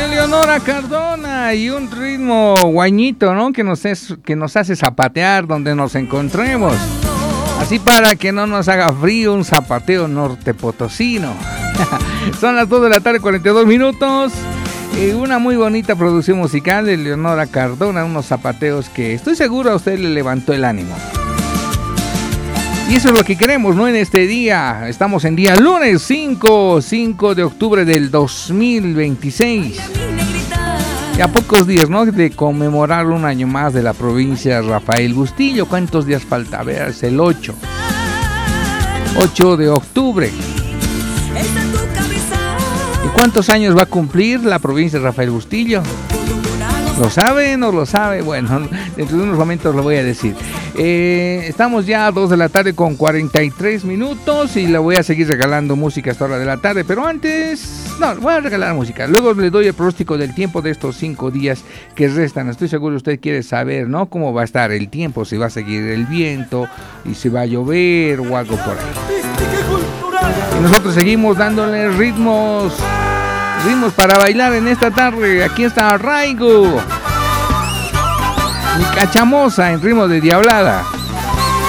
Leonora Cardona y un ritmo guañito, ¿no? Que nos hace zapatear donde nos encontremos. Así para que no nos haga frío, un zapateo norte potosino. Son las 2 de la tarde, 42 minutos. Una muy bonita producción musical de Leonora Cardona, unos zapateos que estoy seguro a usted le levantó el ánimo. Y eso es lo que queremos, ¿no? En este día, estamos en día lunes 5 de octubre del 2026. Y a pocos días, ¿no? De conmemorar un año más de la provincia Rafael Bustillo. ¿Cuántos días falta? A ver, es el 8 de octubre. ¿Y cuántos años va a cumplir la provincia Rafael Bustillo? ¿Lo sabe? ¿No lo sabe? Bueno, dentro de unos momentos lo voy a decir. Estamos ya a 2 de la tarde con 43 minutos y le voy a seguir regalando música hasta hora de la tarde, pero antes, no, voy a regalar música. Luego le doy el pronóstico del tiempo de estos 5 días que restan. Estoy seguro usted quiere saber, ¿no? Cómo va a estar el tiempo, si va a seguir el viento y si va a llover o algo por ahí. Y nosotros seguimos dándole ritmos para bailar en esta tarde. Aquí está Raigo, mi cachamosa en ritmo de diablada.